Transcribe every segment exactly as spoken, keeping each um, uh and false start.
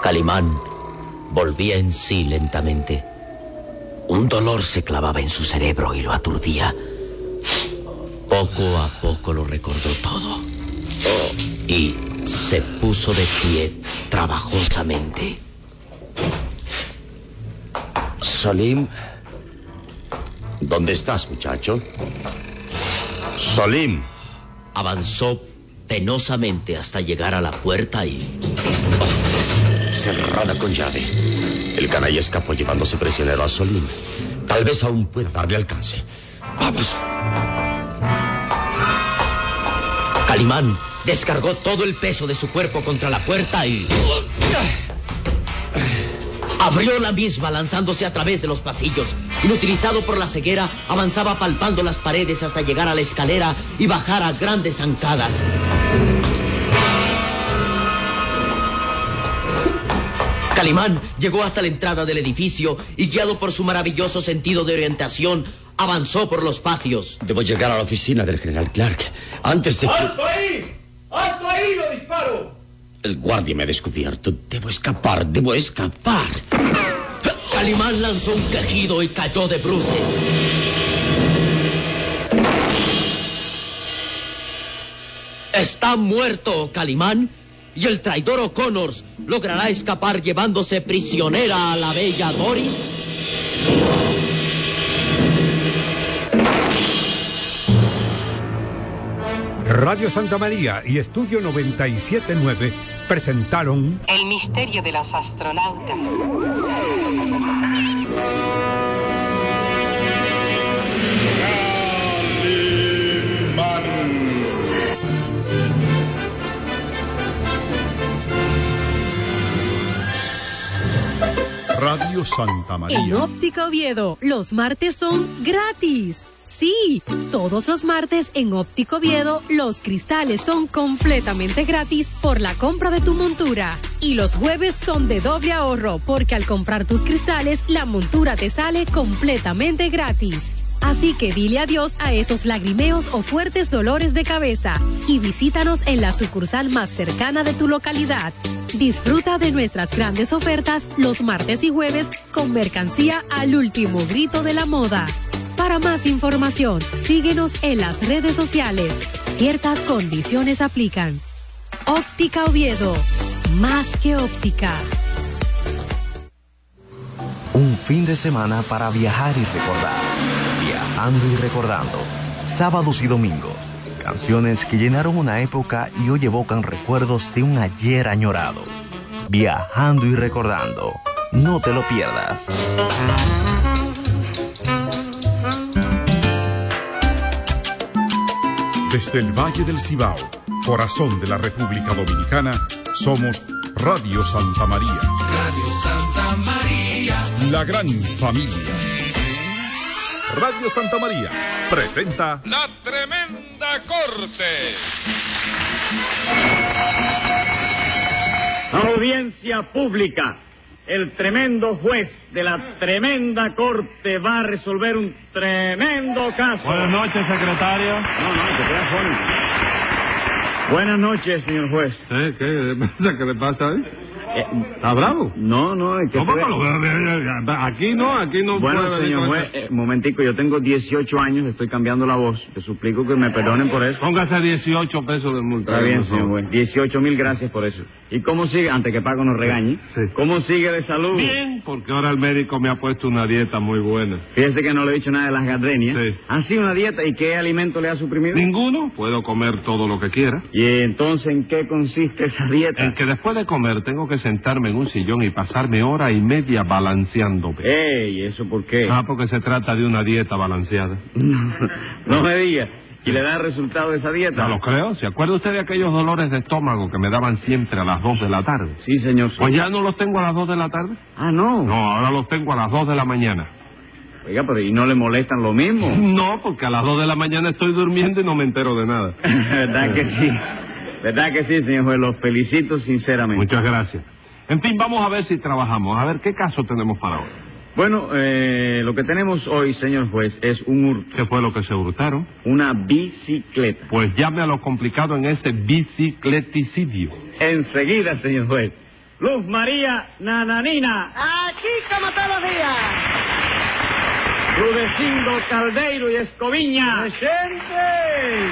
Calimán volvía en sí lentamente. Un dolor se clavaba en su cerebro y lo aturdía. Poco a poco lo recordó todo. Y se puso de pie trabajosamente. Salim, ¿dónde estás, muchacho? Salim. Avanzó penosamente hasta llegar a la puerta y... Oh, cerrada con llave. El canalla escapó llevándose prisionero a Salim. Tal vez aún pueda darle alcance. ¡Vamos! Calimán descargó todo el peso de su cuerpo contra la puerta y... abrió la misma lanzándose a través de los pasillos. Inutilizado por la ceguera, avanzaba palpando las paredes hasta llegar a la escalera y bajar a grandes zancadas. Calimán llegó hasta la entrada del edificio y, guiado por su maravilloso sentido de orientación, avanzó por los patios. Debo llegar a la oficina del general Clark antes de que... ¡Alto ahí! ¡Alto ahí! ¡Lo disparo! El guardia me ha descubierto. Debo escapar, debo escapar. Calimán lanzó un quejido y cayó de bruces. Está muerto Calimán, y el traidor O'Connors logrará escapar llevándose prisionera a la bella Doris. Radio Santa María y Estudio noventa y siete punto nueve presentaron El misterio de los astronautas. Radio Santa María. En Óptica Oviedo, los martes son gratis. Sí, todos los martes en Óptica Oviedo, los cristales son completamente gratis por la compra de tu montura. Y los jueves son de doble ahorro, porque al comprar tus cristales, la montura te sale completamente gratis. Así que dile adiós a esos lagrimeos o fuertes dolores de cabeza y visítanos en la sucursal más cercana de tu localidad. Disfruta de nuestras grandes ofertas los martes y jueves con mercancía al último grito de la moda. Para más información, síguenos en las redes sociales. Ciertas condiciones aplican. Óptica Oviedo, más que óptica. Un fin de semana para viajar y recordar. Viajando y recordando. Sábados y domingos. Canciones que llenaron una época y hoy evocan recuerdos de un ayer añorado. Viajando y recordando. No te lo pierdas. Desde el Valle del Cibao, corazón de la República Dominicana, somos Radio Santa María. Radio Santa María. La gran familia. Radio Santa María presenta La Tremenda Corte. Audiencia pública. El tremendo juez de la tremenda corte va a resolver un tremendo caso. Buenas noches, secretario. No, no, que sea fónico. Buenas noches, señor juez. ¿Eh? ¿Qué? ¿Qué le pasa ahí? Eh, ¿Está bravo? No, no, es que... ¿Cómo lo... Aquí no, aquí no bueno, puede... señor juez, eh, momentico, yo tengo dieciocho años, estoy cambiando la voz. Les suplico que me perdonen por eso. Póngase dieciocho pesos de multa. Está bien, señor juez. dieciocho mil gracias por eso. ¿Y cómo sigue? Antes que Paco nos regañe. Sí. ¿Cómo sigue de salud? Bien, porque ahora el médico me ha puesto una dieta muy buena. Fíjese que no le he dicho nada de las gardenias. Sí. ¿Ha sido una dieta? ¿Y qué alimento le ha suprimido? Ninguno. Puedo comer todo lo que quiera. ¿Y entonces en qué consiste esa dieta? En que después de comer tengo que sentarme en un sillón y pasarme hora y media balanceándome. ¡Ey! ¿Eso por qué? Ah, porque se trata de una dieta balanceada. No me diga. ¿Y le da el resultado de esa dieta? No lo creo. ¿Se acuerda usted de aquellos dolores de estómago que me daban siempre a las dos de la tarde? Sí, señor. Pues ya no los tengo a las dos de la tarde. Ah, ¿no? No, ahora los tengo a las dos de la mañana. Oiga, pero ¿y no le molestan lo mismo? No, porque a las dos de la mañana estoy durmiendo y no me entero de nada. ¿Verdad que sí? ¿Verdad que sí, señor juez? Los felicito sinceramente. Muchas gracias. En fin, vamos a ver si trabajamos. A ver, ¿qué caso tenemos para hoy? Bueno, eh, lo que tenemos hoy, señor juez, es un hurto. ¿Qué fue lo que se hurtaron? Una bicicleta. Pues llame a lo complicado en ese bicicleticidio. Enseguida, señor juez. Luz María Nananina. Aquí como todos los días. Rudecindo Caldeiro y Escoviña. ¡Presente!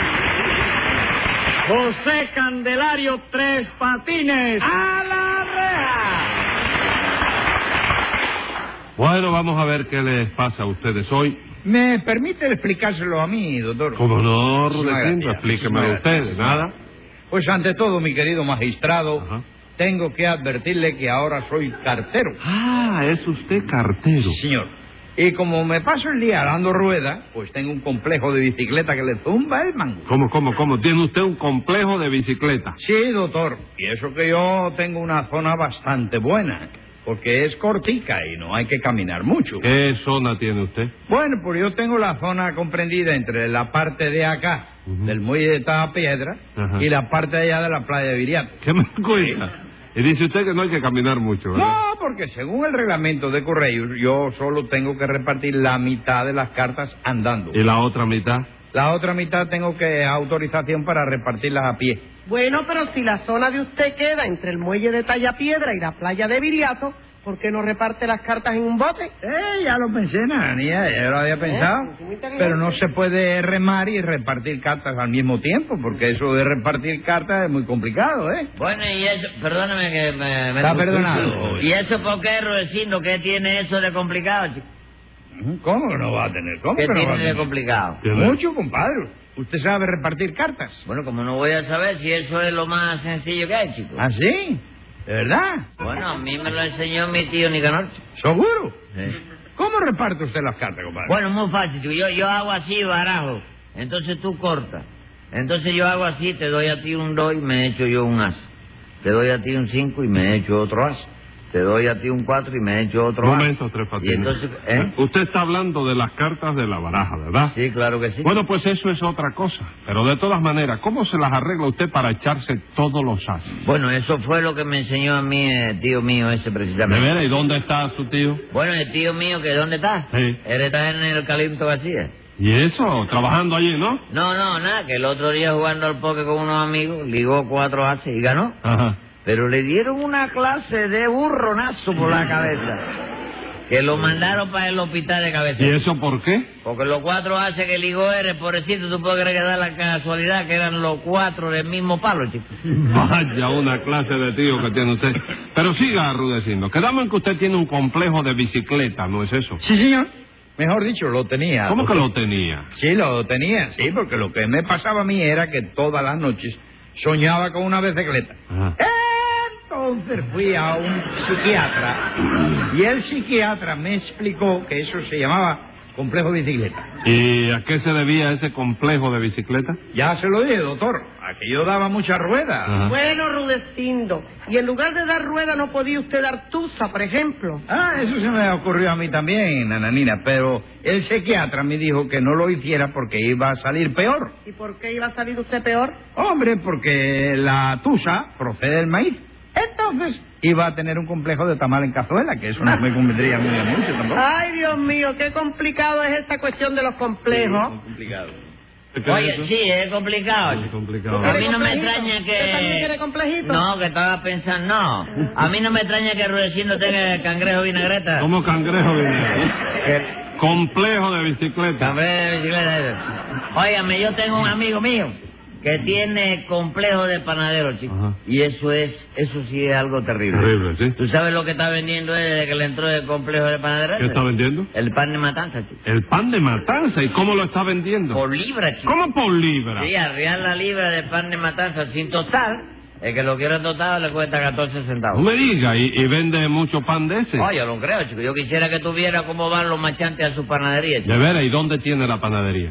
José Candelario Tres Patines. ¡A la reja! Bueno, vamos a ver qué les pasa a ustedes hoy. ¿Me permite explicárselo a mí, doctor? ¿Cómo no, Muchísimas Rudecindo? gracias. Explíquemelo Muchísimas usted. gracias. ¿Nada? Pues ante todo, mi querido magistrado, Ajá. tengo que advertirle que ahora soy cartero. Ah, es usted cartero. Sí, señor. Y como me paso el día dando ruedas, pues tengo un complejo de bicicleta que le zumba el mango. ¿Cómo, cómo, cómo? ¿Tiene usted un complejo de bicicleta? Sí, doctor. Y eso que yo tengo una zona bastante buena, porque es cortica y no hay que caminar mucho. ¿Qué zona tiene usted? Bueno, pues yo tengo la zona comprendida entre la parte de acá, Ujú. del muelle de Tabapiedra, Ajá. y la parte de allá de la playa de Viriato. ¿Qué me cuenta? Y dice usted que no hay que caminar mucho, ¿verdad? No, porque según el reglamento de correos, yo solo tengo que repartir la mitad de las cartas andando. ¿Y la otra mitad? La otra mitad tengo que autorización para repartirlas a pie. Bueno, pero si la zona de usted queda entre el muelle de Tallapiedra y la playa de Viriato, ¿por qué no reparte las cartas en un bote? Eh, ya lo pensé, Nananía, ya lo había pensado. Eh, muy inteligente. Pero no se puede remar y repartir cartas al mismo tiempo, porque eso de repartir cartas es muy complicado, ¿eh? Bueno, y eso, perdóname que me... me Está perdonado. ¿Y eso por qué, Rudecindo? ¿Qué tiene eso de complicado, chico? ¿Cómo que no va a tener? ¿Cómo ¿Qué que no va a tiene de tener? complicado? Mucho, compadre. ¿Usted sabe repartir cartas? Bueno, como no voy a saber si eso es lo más sencillo que hay, chico. ¿Ah, sí? ¿De verdad? Bueno, a mí me lo enseñó mi tío Nicanor, chico. ¿Seguro? Sí. ¿Cómo reparte usted las cartas, compadre? Bueno, muy fácil, chico. Yo, yo hago así, barajo. Entonces tú cortas. Entonces yo hago así, te doy a ti un dos y me echo yo un as. Te doy a ti un cinco y me echo otro as. Te doy a ti un cuatro y me echo otro as. Momento, Tres Patines. Y entonces, ¿eh? Usted está hablando de las cartas de la baraja, ¿verdad? Sí, claro que sí. Bueno, pues eso es otra cosa. Pero de todas maneras, ¿cómo se las arregla usted para echarse todos los as? Bueno, eso fue lo que me enseñó a mí el tío mío ese ¿De precisamente. veras? ¿Y dónde está su tío? Bueno, el tío mío, ¿que dónde está? Sí. Él está en el Calipto García. ¿Y eso? ¿Trabajando allí, no? No, no, nada, que el otro día jugando al póker con unos amigos, ligó cuatro ases y ganó. Ajá. Pero le dieron una clase de burronazo por la cabeza. Que lo mandaron para el hospital de cabeza. ¿Y eso por qué? Porque los cuatro ases que ligó eres, pobrecito, tú puedes creer que da la casualidad que eran los cuatro del mismo palo, chico. Vaya una clase de tío que tiene usted. Pero siga arrudeciendo. Quedamos en que usted tiene un complejo de bicicleta, ¿no es eso? Sí, señor. Mejor dicho, lo tenía. ¿Cómo que doctor. lo tenía? Sí, lo tenía, sí, porque lo que me pasaba a mí era que todas las noches soñaba con una bicicleta. Ajá. Entonces fui a un psiquiatra y el psiquiatra me explicó que eso se llamaba complejo de bicicleta. ¿Y a qué se debía ese complejo de bicicleta? Ya se lo dije, doctor, a que yo daba muchas ruedas. Ajá. Bueno, Rudecindo, y en lugar de dar rueda no podía usted dar tusa, por ejemplo. Ah, eso se me ocurrió a mí también, Nananina, pero el psiquiatra me dijo que no lo hiciera porque iba a salir peor. ¿Y por qué iba a salir usted peor? Hombre, porque la tusa procede del maíz. Entonces iba a tener un complejo de tamal en cazuela, que eso no me convendría muy mucho tampoco. Ay, Dios mío, qué complicado es esta cuestión de los complejos. Muy complicado. Oye, sí, es complicado. Es complicado. A mí no me ¿Complejito? extraña ¿Usted también quiere que... complejito? No, que estaba pensando, no. A mí no me extraña que Rudecindo tenga el cangrejo vinagreta. ¿Cómo cangrejo viene? Que- Complejo de bicicleta. Cangrejo de bicicleta. Óigame, yo tengo un amigo mío que tiene complejo de panadero, chico. Ajá. Y eso es, eso sí es algo terrible. Terrible, sí. ¿Tú sabes lo que está vendiendo él desde que le entró el complejo de panadero? ¿Qué está vendiendo? El pan de matanza, chico. El pan de matanza. ¿Y cómo lo está vendiendo? Por libra, chico. ¿Cómo por libra? Sí, arriar la libra de pan de matanza sin tostar. El que lo quiera tostado le cuesta catorce No centavos. me diga, ¿y, y vende mucho pan de ese? Oh, yo lo creo, chico. Yo quisiera que tuviera cómo van los machantes a su panadería, chico. De veras, ¿y dónde tiene la panadería?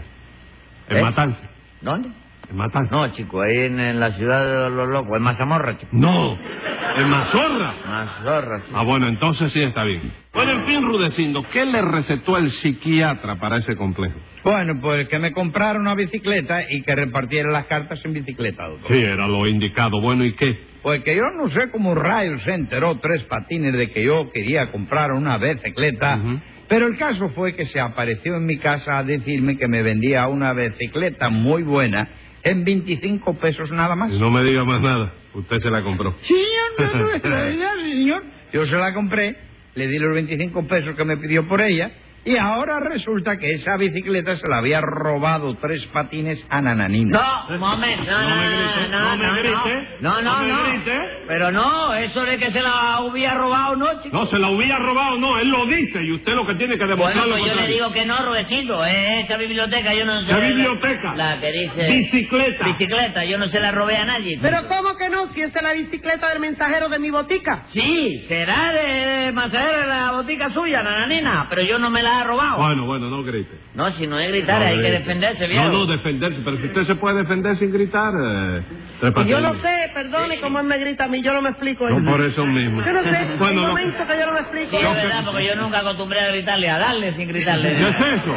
En ¿Eh? Matanza. ¿Dónde? En Matanza. No, chico, ahí en, en la ciudad de los locos, en Mazamorra, chico. No, en Mazorra. Mazorra, sí. Ah, bueno, entonces sí está bien. Bueno, en fin, Rudecindo, ¿qué le recetó el psiquiatra para ese complejo? Bueno, pues que me comprara una bicicleta y que repartiera las cartas en bicicleta, doctor. Sí, era lo indicado. Bueno, ¿y qué? Pues que yo no sé cómo rayos se enteró Tres Patines de que yo quería comprar una bicicleta, Ujú. pero el caso fue que se apareció en mi casa a decirme que me vendía una bicicleta muy buena en veinticinco pesos nada más. Y no me diga más nada. Usted se la compró. Señor, no, no, ella, señor. Yo se la compré, le di los veinticinco pesos que me pidió por ella, y ahora resulta que esa bicicleta se la había robado tres patines a Nananina. No, un momento, no, no, no, no, no me grite. no, no, no, me grite. Pero no, eso de que se la hubiera robado, no, chico. No, se la hubiera robado, no, él lo dice, y usted lo que tiene que demostrarlo. Bueno, pues yo le digo que no, Rudecindo, esa biblioteca yo no sé. ¿Qué biblioteca? La que dice... Bicicleta. Bicicleta, yo no se la robé a nadie. Pero ¿cómo que no? Si esa es la bicicleta del mensajero de mi botica. Sí, será de mensajero de la botica suya, Nananina, pero yo no me la he robado. Bueno, bueno. Bueno, no grite. No, si no es gritar, no, hay grite. que defenderse, viejo. No, no, defenderse. Pero si usted se puede defender sin gritar... Eh, y yo no sé, perdone cómo él me grita a mí, yo no me explico. No, por eso mismo. Yo no sé, bueno, hay lo... momentos que yo no me explico. Sí, es verdad, porque yo nunca acostumbré a gritarle, a darle sin gritarle. ¿Qué es eso?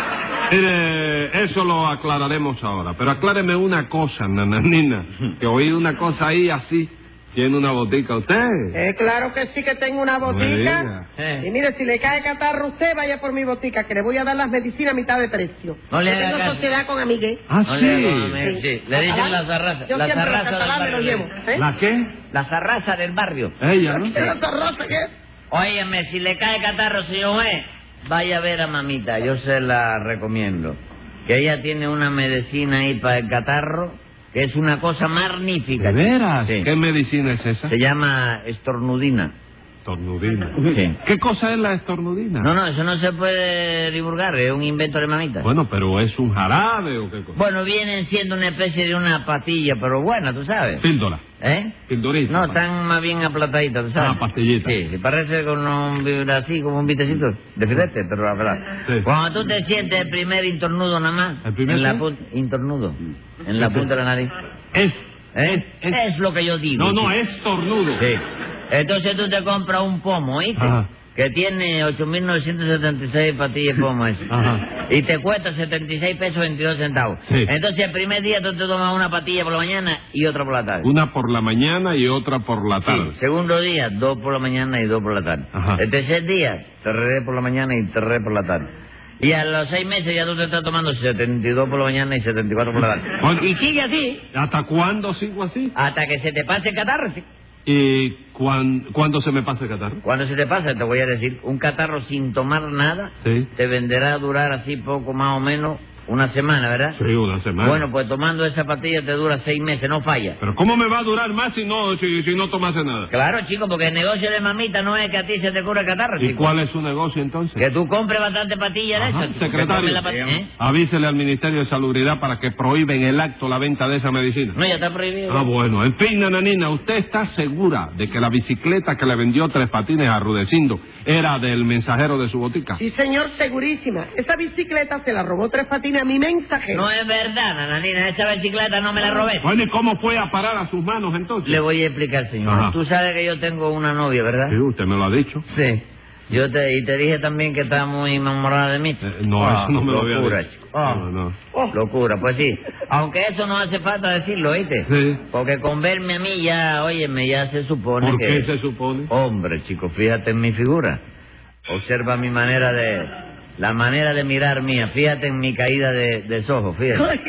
Mire, eso lo aclararemos ahora. Pero acláreme una cosa, Nananina, que oí una cosa ahí así... ¿Tiene una botica usted? Eh, claro que sí que tengo una botica. Eh. Y mire, si le cae catarro a usted, vaya por mi botica, que le voy a dar las medicinas a mitad de precio. No le Yo tengo haga sociedad con Amigué. Ah, no sí. Le, sí. sí. Le dicen la zarraza. Yo la siempre los zarraza del catalanes barrio. los llevo. ¿eh? ¿La qué? La zarraza del barrio. Ella, ¿no? ¿Qué es la zarraza qué es? Óyeme, si le cae catarro, señor juez, vaya a ver a mamita, yo se la recomiendo. Que ella tiene una medicina ahí para el catarro, que es una cosa magnífica. ¿De veras? Sí. ¿Qué medicina es esa? Se llama estornudina. Estornudina. Sí. ¿Qué cosa es la estornudina? No, no, eso no se puede divulgar, es un invento de mamita. Bueno, pero ¿es un jarabe o qué cosa? Bueno, vienen siendo una especie de una pastilla, pero buena, tú sabes. Píldora. ¿Eh? Pildorita. No, están más bien aplataditas, ¿tú sabes? Ah, pastillita. Sí, sí, parece con un, así como un vitecito de filete, pero la verdad. Sí. Cuando tú te sientes el primer intornudo nada más, ¿El primer en la qué? punta, intornudo, en la punta de la nariz. Es. ¿Eh? Es, es. Es lo que yo digo. No, no, chico. es estornudo. Sí. Entonces tú te compras un pomo, ¿oíste? Ajá. Que tiene ocho mil novecientos setenta y seis pastillas de pomo ese. Ajá. Y te cuesta setenta y seis pesos veintidós centavos. Sí. Entonces el primer día tú te tomas una pastilla por la mañana y otra por la tarde. Una por la mañana y otra por la tarde. Sí. Segundo día, dos por la mañana y dos por la tarde. Ajá. El tercer día, tres por la mañana y tres por la tarde. Y a los seis meses ya tú te estás tomando setenta y dos por la mañana y setenta y cuatro por la tarde. Bueno. Y sigue así ¿Hasta cuándo sigo así? hasta que se te pase el catarro, sí. ¿Y cuán, cuándo se me pasa el catarro? Cuando se te pasa, te voy a decir, un catarro sin tomar nada, Sí. te venderá a durar así poco más o menos una semana, ¿verdad? Sí, una semana. Bueno, pues tomando esa pastilla te dura seis meses, no falla. ¿Pero cómo me va a durar más si no, si, si no tomase nada? Claro, chico, porque el negocio de mamita no es que a ti se te cure el catarro, ¿Y chico. cuál es su negocio entonces? Que tú compres bastante pastillas de Ajá, esas, chico, que secretario, tomes la pastilla, ¿eh? avísele al Ministerio de Salubridad para que prohíben el acto la venta de esa medicina. No, ya está prohibido. Ah, bueno. En fin, Nananina, ¿usted está segura de que la bicicleta que le vendió Tres Patines a Rudecindo era del mensajero de su botica? Sí, señor, segurísima. Esa bicicleta se la robó Tres Patines a mi mensajero. No es verdad, Nananina, esa bicicleta no me la robé. Bueno, ¿y cómo fue a parar a sus manos entonces? Le voy a explicar, señor. Ajá. Tú sabes que yo tengo una novia, ¿verdad? Sí, usted me lo ha dicho. Sí. Yo te, y te dije también que estaba muy enamorada de mí. Eh, no, Ah, eso no me lo había locura, dicho. chico. Ah, No, no. oh, locura, pues sí. Aunque eso no hace falta decirlo, ¿oíste? Sí. Porque con verme a mí ya, óyeme, ya se supone ¿Por que... qué se supone? Hombre, chico, fíjate en mi figura. Observa mi manera de... La manera de mirar mía. Fíjate en mi caída de, de ojos, fíjate.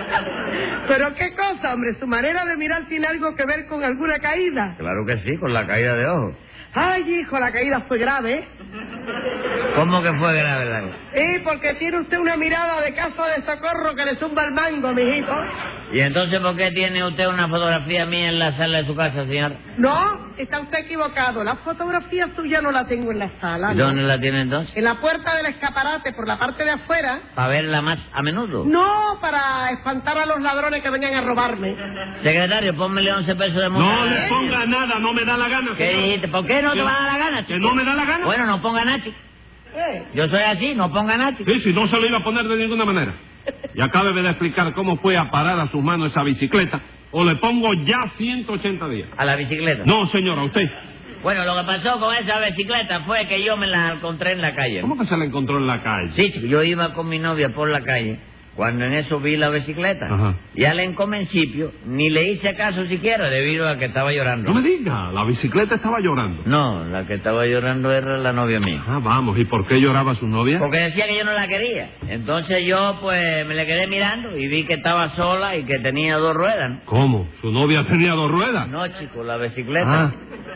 Pero qué cosa, hombre, su manera de mirar tiene algo que ver con alguna caída. Claro que sí, con la caída de ojos. Ay, hijo, la caída fue grave, ¿eh? ¿Cómo que fue grave la cosa? Sí, porque tiene usted una mirada de caso de socorro que le zumba el mango, mijito. ¿Y entonces por qué tiene usted una fotografía mía en la sala de su casa, señor? No, está usted equivocado. La fotografía suya no la tengo en la sala. ¿Y ¿no? dónde la tiene entonces? En la puerta del escaparate, por la parte de afuera. ¿Para verla más a menudo? No, para espantar a los ladrones que vengan a robarme. Secretario, pónmele once pesos de multa. No le ponga nada, no me da la gana. ¿Qué señor. dijiste? ¿Por qué no te va a dar la gana, ¿Que chico? no me da la gana? Bueno, no ponga nada, chico. ¿Eh? Yo soy así, no ponga nada, chico. Sí, si no se lo iba a poner de ninguna manera. Y acábeme de explicar cómo fue a parar a sus manos esa bicicleta, o le pongo ya ciento ochenta días. ¿A la bicicleta? No, señora, usted. Bueno, lo que pasó con esa bicicleta fue que yo me la encontré en la calle. ¿Cómo que se la encontró en la calle? Sí, chico, yo iba con mi novia por la calle cuando en eso vi la bicicleta. Ajá. Y al encomencipio ni le hice caso siquiera debido a que estaba llorando. No me diga, la bicicleta estaba llorando. No, la que estaba llorando era la novia mía. Ah, vamos, ¿y por qué lloraba su novia? Porque decía que yo no la quería. Entonces yo, pues, me le quedé mirando y vi que estaba sola y que tenía dos ruedas, ¿no? ¿Cómo? ¿Su novia tenía dos ruedas? No, chico, la bicicleta. Ah.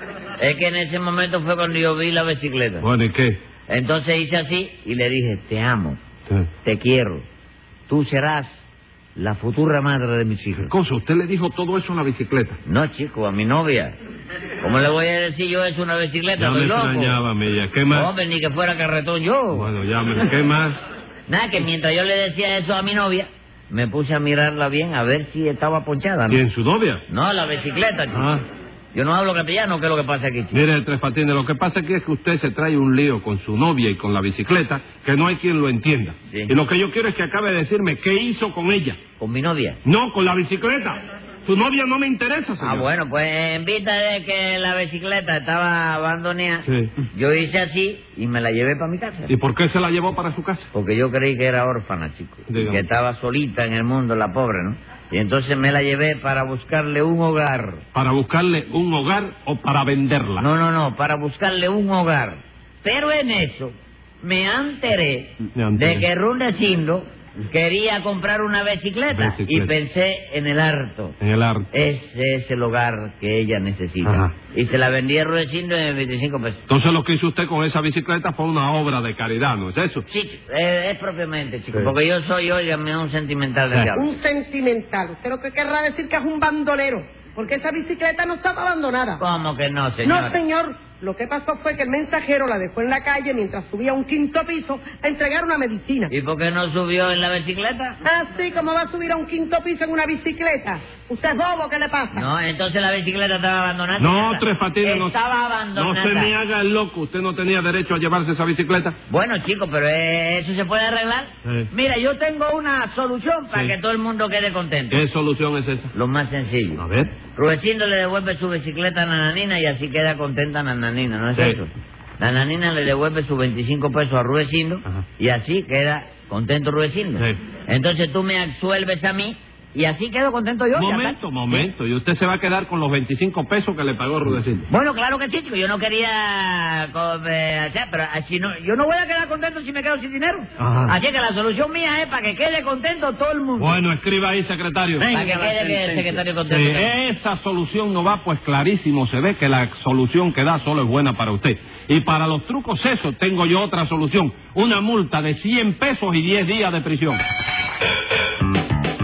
Es que en ese momento fue cuando yo vi la bicicleta. Bueno, ¿y qué? Entonces hice así y le dije, te amo, Sí. te quiero, tú serás la futura madre de mis hijos. ¿Qué cosa? ¿Usted le dijo todo eso a la bicicleta? No, chico, a mi novia. ¿Cómo le voy a decir yo eso a una bicicleta? Ya me Estoy loco. extrañaba, Milla. ¿Qué más? Hombre, ni que fuera carretón yo. Bueno, ya me... ¿Qué más? Nada, que mientras yo le decía eso a mi novia, me puse a mirarla bien a ver si estaba ponchada, ¿no? ¿Quién, su novia? No, la bicicleta, chico. Ah. Yo no hablo castellano, ¿qué es lo que pasa aquí, chico? Mire, Tres Patines, lo que pasa aquí es que usted se trae un lío con su novia y con la bicicleta que no hay quien lo entienda. Sí. Y lo que yo quiero es que acabe de decirme qué hizo con ella. ¿Con mi novia? No, con la bicicleta. Su novia no me interesa, señor. Ah, bueno, pues en vista de que la bicicleta estaba abandonada, Sí. yo hice así y me la llevé para mi casa. ¿Y por qué se la llevó para su casa? Porque yo creí que era órfana, chico. Dígame. Que estaba solita en el mundo, la pobre, ¿no? Y entonces me la llevé para buscarle un hogar. ¿Para buscarle un hogar o para venderla? No, no, no, para buscarle un hogar. Pero en eso me enteré, Me enteré. de que Rudecindo quería comprar una bicicleta, Bicicleta. y pensé en el harto. En el arte. Ese es el hogar que ella necesita. Ajá. Y se la vendí a Rudecindo en veinticinco pesos. Entonces lo que hizo usted con esa bicicleta fue una obra de caridad, ¿no es eso? Sí, chico, eh, es propiamente, chico, Sí. porque yo soy, óigame, un sentimental del Eh. diablo. Un sentimental. Usted lo que querrá decir que es un bandolero, porque esa bicicleta no estaba abandonada. ¿Cómo que no, señor? No, señor. Lo que pasó fue que el mensajero la dejó en la calle mientras subía a un quinto piso a entregar una medicina. ¿Y por qué no subió en la bicicleta? Así como va a subir a un quinto piso en una bicicleta. ¿Usted es bobo? ¿Qué le pasa? No, entonces la bicicleta estaba abandonada. No, señora. Tres Patines, no, Estaba no abandonada. se me haga el loco. Usted no tenía derecho a llevarse esa bicicleta. Bueno, chico, pero eh, eso se puede arreglar. Sí. Mira, yo tengo una solución para Sí. que todo el mundo quede contento. ¿Qué solución es esa? Lo más sencillo. A ver. Rudecindo le devuelve su bicicleta a Nananina y así queda contenta Nananina, ¿no es Sí. eso? Nananina le devuelve sus veinticinco pesos a Rudecindo Ajá. y así queda contento Rudecindo. Sí. Entonces tú me absuelves a mí y así quedo contento yo. ya Momento, está. momento. Y usted se va a quedar con los veinticinco pesos que le pagó Rudecindo. Bueno, claro que sí, chico. Yo no quería co- eh, hacer, pero así no, yo no voy a quedar contento si me quedo sin dinero. Ajá. Así que la solución mía es para que quede contento todo el mundo. Bueno, escriba ahí, secretario. para que quede que el secretario contento. Sí, esa solución no va, pues clarísimo se ve que la solución que da solo es buena para usted. Y para los trucos esos tengo yo otra solución. Una multa de cien pesos y diez días de prisión.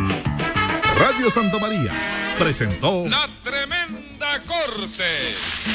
Radio Santa María presentó La Tremenda Corte.